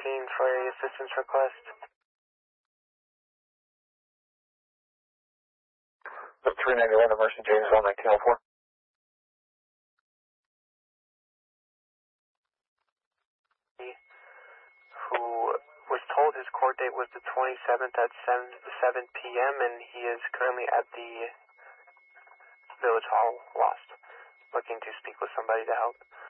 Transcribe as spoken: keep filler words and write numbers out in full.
fifteen for a assistance request. three ninety-one to Mercy Janesville, nineteen oh four. Who was told his court date was the twenty-seventh at seven p m and he is currently at the Village Hall, lost, looking to speak with somebody to help.